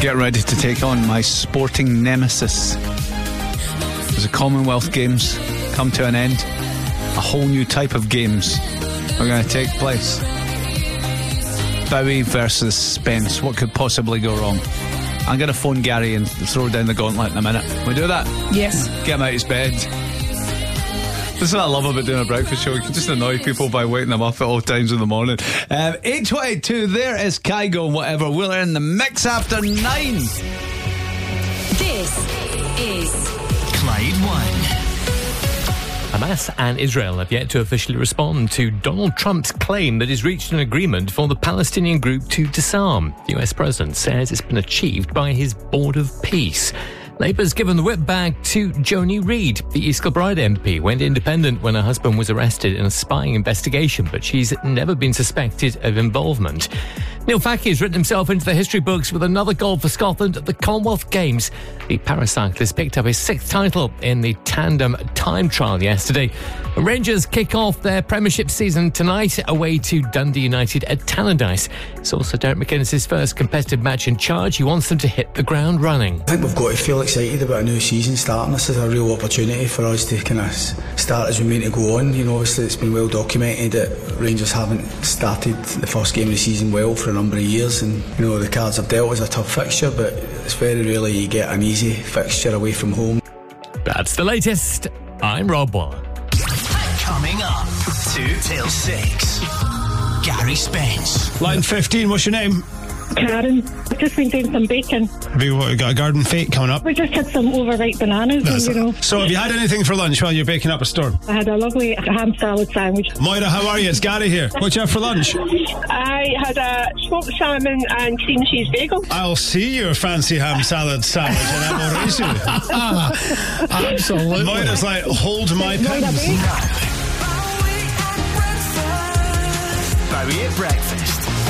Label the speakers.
Speaker 1: Get ready to take on my sporting nemesis. As the Commonwealth Games come to an end, a whole new type of games are going to take place. Bowie versus Spence. What could possibly go wrong? I'm going to phone Gary and throw down the gauntlet in a minute. We do that?
Speaker 2: Yes.
Speaker 1: Get him out of his bed. This is what I love about doing a breakfast show. You can just annoy people by waking them up at all times in the morning. 8:22, there is Kygo and whatever. We're in the mix after 9.
Speaker 3: This is
Speaker 4: Clyde One.
Speaker 5: Hamas and Israel have yet to officially respond to Donald Trump's claim that he's reached an agreement for the Palestinian group to disarm. The US president says it's been achieved by his Board of Peace. Labour's given the whip back to Joni Reid. The East Kilbride MP went independent when her husband was arrested in a spying investigation, but she's never been suspected of involvement. Neil Fackie has written himself into the history books with another gold for Scotland at the Commonwealth Games. The paracyclist picked up his 6th title in the tandem time trial yesterday. Rangers kick off their Premiership season tonight away to Dundee United at Tannadice. It's also Derek McInnes' first competitive match in charge. He wants them to hit the ground running.
Speaker 6: I think we've got to feel excited about a new season starting. This is a real opportunity for us to kind of start as we mean to go on. You know, obviously it's been well documented that Rangers haven't started the first game of the season well for a number of years, and you know the cards are dealt as a tough fixture, but it's very rarely you get an easy fixture away from home.
Speaker 5: That's the latest. I'm Rob Waller.
Speaker 4: Coming up, 2 till 6. Gary Spence.
Speaker 7: Line 15, what's your name?
Speaker 8: Karen, I've just been doing some baking.
Speaker 7: Have you got a garden fete coming up?
Speaker 8: We just had some overripe bananas, and, you know.
Speaker 7: So have you had anything for lunch while you're baking up a storm?
Speaker 8: I had a lovely ham salad sandwich.
Speaker 7: Moira, how are you? It's Gary here. What did you have for lunch?
Speaker 9: I had a smoked salmon and cream cheese bagel.
Speaker 7: I'll see your fancy ham salad sandwich and Amorizu.
Speaker 5: Absolutely.
Speaker 7: Moira's like, hold my pins.
Speaker 4: Bowie at breakfast.